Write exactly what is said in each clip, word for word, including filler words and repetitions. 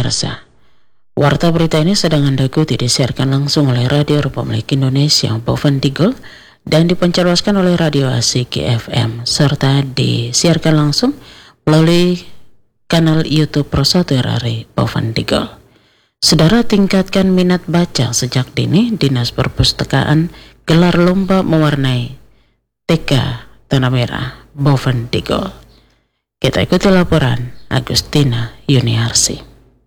pemirsa. Warta berita ini sedang Anda ikuti disiarkan langsung oleh Radio Republik Indonesia Boven Digul dan dipancarkan oleh Radio Asik F M serta disiarkan langsung melalui kanal YouTube Pro satu R R I Boven Digul. Saudara, tingkatkan minat baca sejak dini. Dinas Perpustakaan gelar lomba mewarnai T K Tanah Merah Boven Digul. Kita ikuti laporan Agustina Yuniarsi.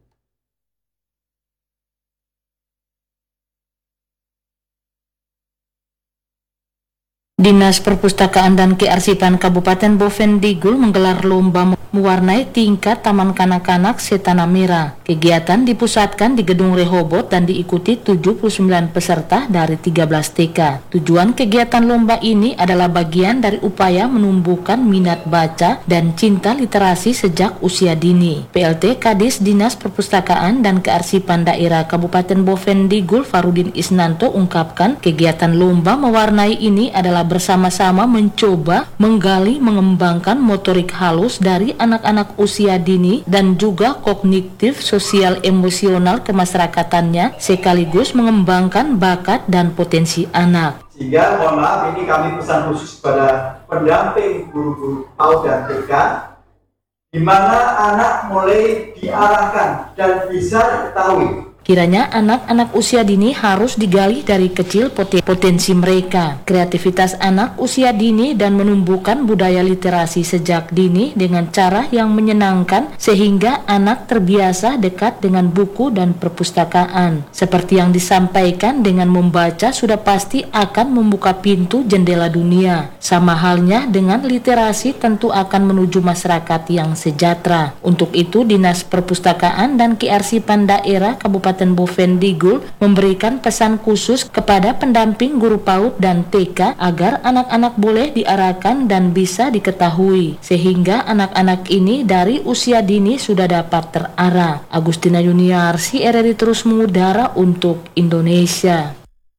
Dinas Perpustakaan dan Kearsipan Kabupaten Boven Digul menggelar lomba mewarnai tingkat Taman Kanak-kanak Setanah Merah. Kegiatan dipusatkan di Gedung Rehobot dan diikuti tujuh puluh sembilan peserta dari tiga belas T K. Tujuan kegiatan lomba ini adalah bagian dari upaya menumbuhkan minat baca dan cinta literasi sejak usia dini. P L T Kadis Dinas Perpustakaan dan Kearsipan Daerah Kabupaten Boven Digul Farudin Isnanto ungkapkan kegiatan lomba mewarnai ini adalah bersama-sama mencoba menggali mengembangkan motorik halus dari anak-anak usia dini dan juga kognitif sosial emosional kemasyarakatannya sekaligus mengembangkan bakat dan potensi anak. Sehingga mohon maaf ini kami pesan khusus pada pendamping guru-guru P A U D dan T K di mana anak mulai diarahkan dan bisa diketahui. Kiranya anak-anak usia dini harus digali dari kecil potensi mereka, kreativitas anak usia dini dan menumbuhkan budaya literasi sejak dini dengan cara yang menyenangkan sehingga anak terbiasa dekat dengan buku dan perpustakaan. Seperti yang disampaikan, dengan membaca sudah pasti akan membuka pintu jendela dunia. Sama halnya dengan literasi tentu akan menuju masyarakat yang sejahtera. Untuk itu Dinas Perpustakaan dan Kearsipan Daerah Kabupaten Boven Digul memberikan pesan khusus kepada pendamping guru P A U D dan T K agar anak-anak boleh diarahkan dan bisa diketahui sehingga anak-anak ini dari usia dini sudah dapat terarah. Agustina Yuniarsi, R R I terus mengudara untuk Indonesia.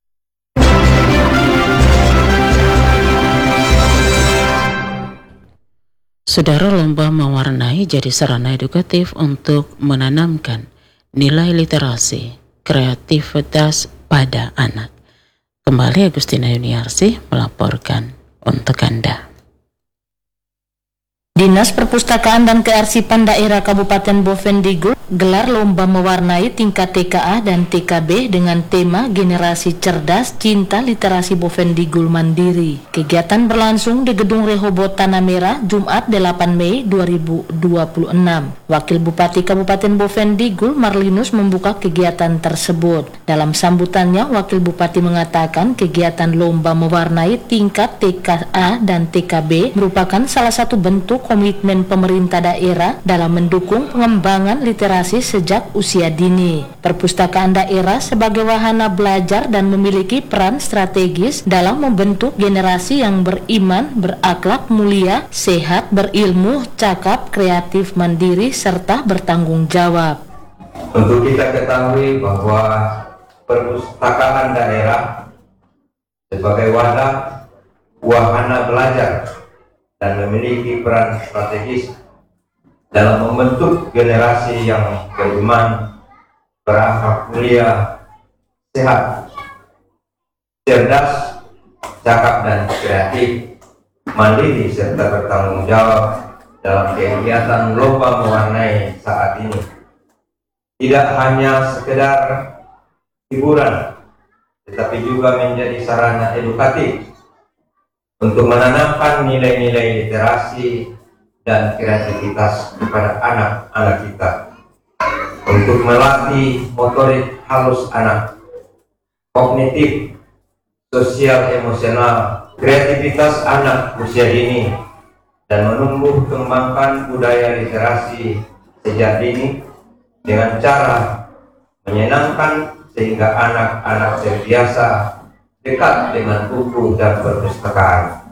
Saudara, lomba mewarnai jadi sarana edukatif untuk menanamkan nilai literasi, kreativitas pada anak. Kembali Agustina Yuniarsi melaporkan untuk Anda. Dinas Perpustakaan dan Kearsipan Daerah Kabupaten Boven Digul gelar lomba mewarnai tingkat T K A dan T K B dengan tema Generasi Cerdas Cinta Literasi Boven Digul Mandiri. Kegiatan berlangsung di Gedung Rehobot Tanah Merah Jumat delapan Mei dua ribu dua puluh enam. Wakil Bupati Kabupaten Boven Digul Marlinus membuka kegiatan tersebut. Dalam sambutannya, Wakil Bupati mengatakan kegiatan lomba mewarnai tingkat T K A dan T K B merupakan salah satu bentuk komitmen pemerintah daerah dalam mendukung pengembangan literasi sejak usia dini. Perpustakaan daerah sebagai wahana belajar dan memiliki peran strategis dalam membentuk generasi yang beriman, berakhlak mulia, sehat, berilmu, cakap, kreatif, mandiri, serta bertanggung jawab. Untuk kita ketahui bahwa perpustakaan daerah sebagai wadah wahana belajar dan memiliki peran strategis dalam membentuk generasi yang beriman, berakhlak mulia, sehat, cerdas, cakap dan kreatif, mandiri serta bertanggung jawab dalam kegiatan lomba mewarnai saat ini. Tidak hanya sekedar hiburan, tetapi juga menjadi sarana edukatif untuk menanamkan nilai-nilai literasi dan kreativitas kepada anak-anak kita, untuk melatih motorik halus anak, kognitif, sosial emosional, kreativitas anak usia dini, dan menumbuh kembangkan budaya literasi sejak dini dengan cara menyenangkan sehingga anak-anak terbiasa dekat dengan buku dan perpustakaan.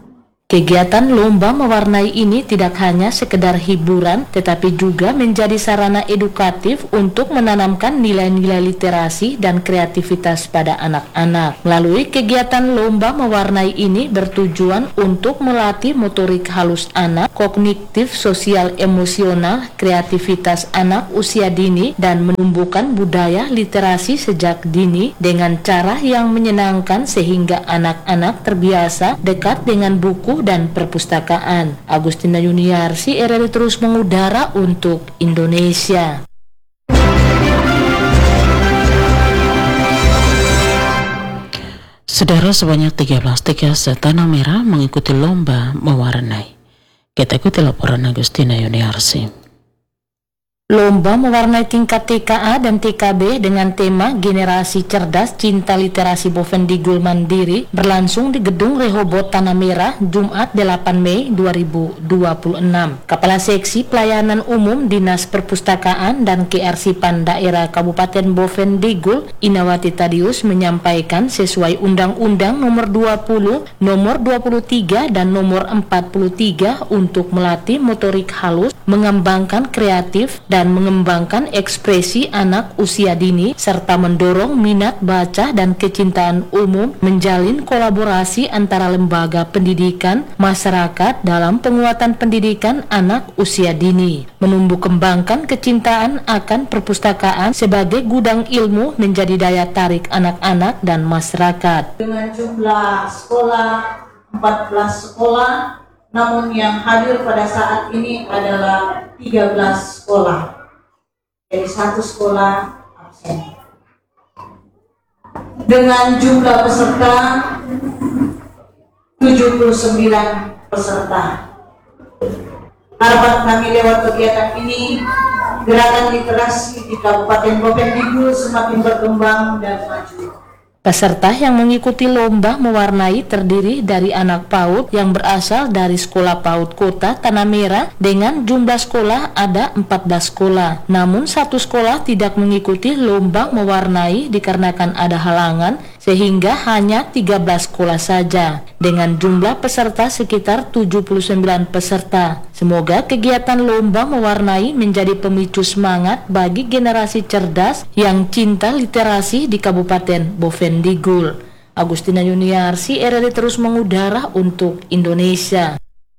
Kegiatan lomba mewarnai ini tidak hanya sekedar hiburan, tetapi juga menjadi sarana edukatif untuk menanamkan nilai-nilai literasi dan kreativitas pada anak-anak. Melalui kegiatan lomba mewarnai ini bertujuan untuk melatih motorik halus anak, kognitif sosial emosional, kreativitas anak usia dini, dan menumbuhkan budaya literasi sejak dini dengan cara yang menyenangkan sehingga anak-anak terbiasa dekat dengan buku dan perpustakaan. Agustina Yuniarsi, R R I terus mengudara untuk Indonesia. Saudara, sebanyak tiga belas T K Tanah Merah mengikuti lomba mewarnai. Kita ikuti laporan Agustina Yuniarsi. Lomba mewarnai tingkat T K A dan T K B dengan tema Generasi Cerdas Cinta Literasi Bovendigul Mandiri berlangsung di Gedung Rehobot Tanah Merah Jumat delapan Mei dua ribu dua puluh enam. Kepala Seksi Pelayanan Umum Dinas Perpustakaan dan Kearsipan Daerah Kabupaten Bovendigul, Inawati Tadius, menyampaikan sesuai Undang-Undang Nomor dua puluh, Nomor dua puluh tiga dan Nomor empat puluh tiga untuk melatih motorik halus, mengembangkan kreatif dan mengembangkan ekspresi anak usia dini, serta mendorong minat baca dan kecintaan umum, menjalin kolaborasi antara lembaga pendidikan, masyarakat dalam penguatan pendidikan anak usia dini, menumbuh kembangkan kecintaan akan perpustakaan sebagai gudang ilmu menjadi daya tarik anak-anak dan masyarakat. Dengan jumlah sekolah empat belas sekolah, namun yang hadir pada saat ini adalah tiga belas sekolah. Jadi satu sekolah absen. Dengan jumlah peserta tujuh puluh sembilan peserta. Harapan kami lewat kegiatan ini, gerakan literasi di Kabupaten Bovendigul semakin berkembang dan maju. Peserta yang mengikuti lomba mewarnai terdiri dari anak PAUD yang berasal dari Sekolah PAUD Kota Tanah Merah dengan jumlah sekolah ada empat belas sekolah. Namun satu sekolah tidak mengikuti lomba mewarnai dikarenakan ada halangan, sehingga hanya tiga belas sekolah saja dengan jumlah peserta sekitar tujuh puluh sembilan peserta. Semoga kegiatan lomba mewarnai menjadi pemicu semangat bagi generasi cerdas yang cinta literasi di Kabupaten Bovendigul. Agustina Yuniarsi, R R I terus mengudara untuk Indonesia.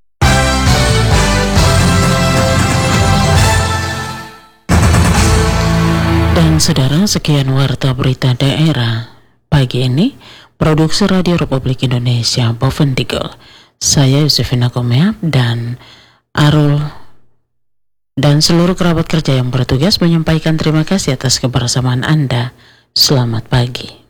Dan saudara, sekian warta berita daerah pagi ini, produksi Radio Republik Indonesia Bovendigul. Saya Yusufina Komeap dan Arul dan seluruh kerabat kerja yang bertugas menyampaikan terima kasih atas kebersamaan Anda. Selamat pagi.